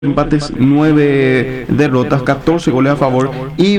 empates, 9 derrotas, 14 goles a favor y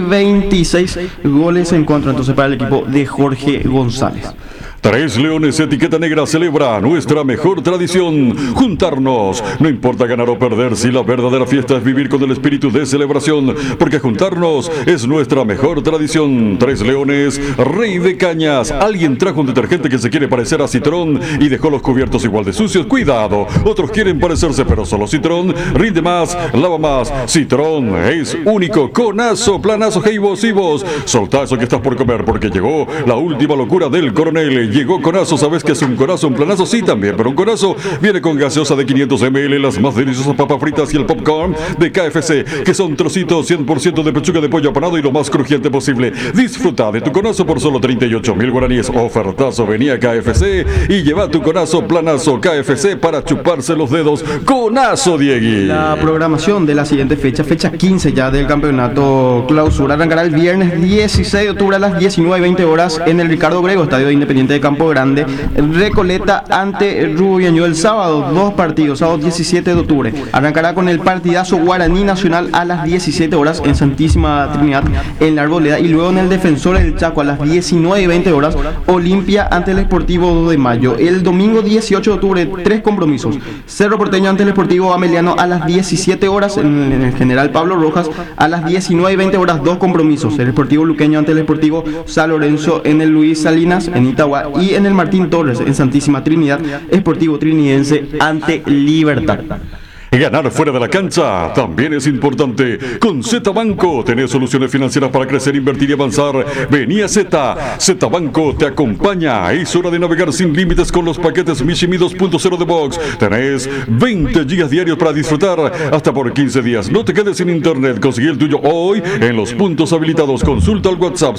26 goles en contra. Entonces, para el equipo de Jorge González. Tres Leones Etiqueta Negra celebra nuestra mejor tradición, juntarnos. No importa ganar o perder, si la verdadera fiesta es vivir con el espíritu de celebración, porque juntarnos es nuestra mejor tradición. Tres Leones, Rey de Cañas. Alguien trajo un detergente que se quiere parecer a Citrón y dejó los cubiertos igual de sucios. Cuidado, otros quieren parecerse, pero solo Citrón rinde más, lava más. Citrón es único. Conazo, planazo, hey vos y vos. Soltá eso que estás por comer, porque llegó la última locura del coronel. Llegó Conazo. ¿Sabes qué es un conazo? Un planazo, sí, también, pero un conazo viene con gaseosa de 500 ml, las más deliciosas papas fritas y el popcorn de KFC, que son trocitos 100% de pechuga de pollo apanado y lo más crujiente posible. Disfruta de tu conazo por solo 38.000 guaraníes. Ofertazo, venía a KFC y lleva tu conazo, planazo, KFC para chuparse los dedos. Conazo, Diegui. La programación de la siguiente fecha 15 ya del campeonato clausura, arrancará el viernes 16 de octubre a las 19:20 horas en el Ricardo Grego, Estadio de Independiente de Campo Grande. Recoleta ante Rubiño el sábado, dos partidos, sábado 17 de octubre. Arrancará con el partidazo Guaraní Nacional a las 17 horas en Santísima Trinidad en la Arboleda, y luego en el Defensor del Chaco a las 19:20 horas Olimpia ante el Sportivo 2 de Mayo. El domingo 18 de octubre, tres compromisos: Cerro Porteño ante el Sportivo Ameliano a las 17 horas en el General Pablo Rojas. A las 19:20 horas, dos compromisos: el Sportivo Luqueño ante el Sportivo San Lorenzo en el Luis Salinas en Itagua, y en el Martín Torres en Santísima Trinidad, Sportivo Trinidense ante Libertad. Ganar fuera de la cancha también es importante. Con Z Banco tenés soluciones financieras para crecer, invertir y avanzar. Vení a Z. Z Banco te acompaña. Es hora de navegar sin límites con los paquetes Mishimi 2.0 de Box. Tenés 20 gigas diarios para disfrutar hasta por 15 días. No te quedes sin internet. Conseguí el tuyo hoy en los puntos habilitados. Consulta al WhatsApp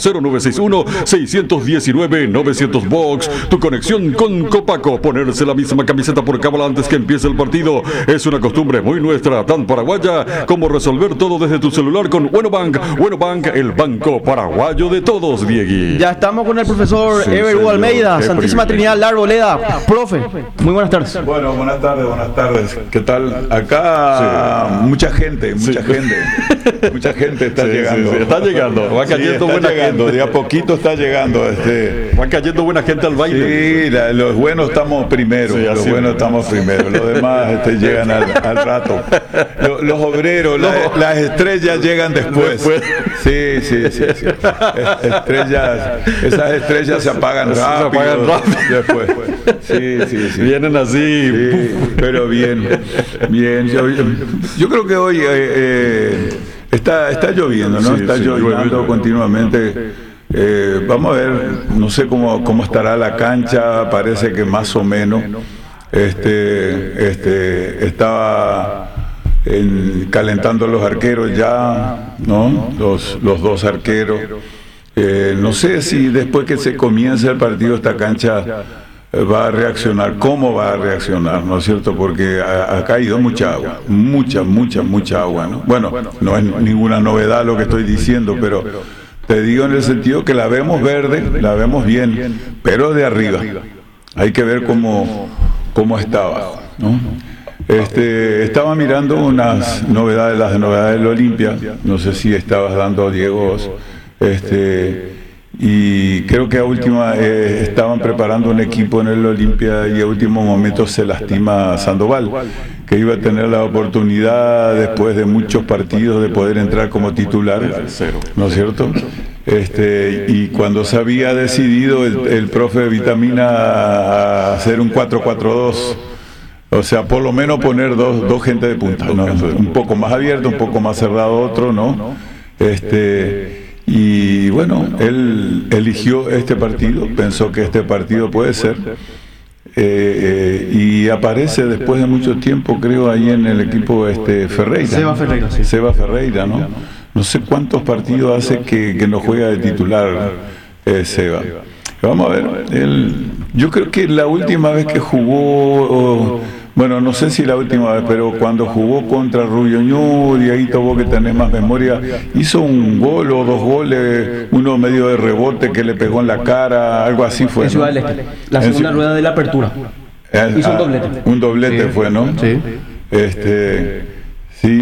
0961-619-900 Box. Tu conexión con Copaco. Ponerse la misma camiseta por cábala antes que empiece el partido es una costumbre muy nuestra, tan paraguaya como resolver todo desde tu celular con Buenobank. Buenobank, el banco paraguayo de todos, Diegui. Ya estamos con el profesor Ever Hugo Almeida, Santísima Trinidad, La Arboleda. Profe, muy buenas tardes. Bueno, buenas tardes. ¿Qué tal? Acá mucha gente está llegando. Sí, está llegando, va cayendo buena gente. De a poquito está llegando. Va cayendo buena gente al baile. Sí, los buenos estamos primero. Sí, los demás llegan al rato. Los obreros, las estrellas llegan después. Sí. Esas estrellas se apagan rápido. Después. Sí. Vienen así. Sí, pero bien. Yo creo que hoy está lloviendo, ¿no? Está lloviendo continuamente. Vamos a ver, no sé cómo estará la cancha. Parece que más o menos. Estaba calentando los arqueros ya, ¿no? Los dos arqueros. No sé si después que se comience el partido esta cancha va a reaccionar. ¿Cómo va a reaccionar? ¿No es cierto? Porque ha caído mucha agua, mucha agua, ¿no? Bueno, no es ninguna novedad lo que estoy diciendo, pero te digo en el sentido que la vemos verde, la vemos bien, pero de arriba. Hay que ver cómo estaba, ¿no? Estaba mirando las novedades del Olimpia. No sé si estabas dando, Diego, y creo que a última estaban preparando un equipo en el Olimpia y a último momento se lastima Sandoval, que iba a tener la oportunidad después de muchos partidos de poder entrar como titular, ¿no es cierto? Y cuando se había decidido el profe Vitamina a hacer un 4-4-2, o sea, por lo menos poner dos gente de punta, ¿no? Un poco más abierto, un poco más cerrado otro, ¿no? Y bueno, él eligió este partido, pensó que este partido puede ser, y aparece después de mucho tiempo, creo, ahí en el equipo Ferreira. Seba Ferreira, ¿no? No sé cuántos partidos hace que no juega de titular Seba. Vamos a ver, yo creo que la última vez que jugó, bueno, no sé si la última vez, pero cuando jugó contra Rubiño, y ahí tuvo que tener más memoria, hizo un gol o dos goles, uno medio de rebote que le pegó en la cara, algo así fue. En Ciudad del Este, la segunda rueda de la apertura. Hizo un doblete. Un doblete, sí, fue, ¿no? Sí.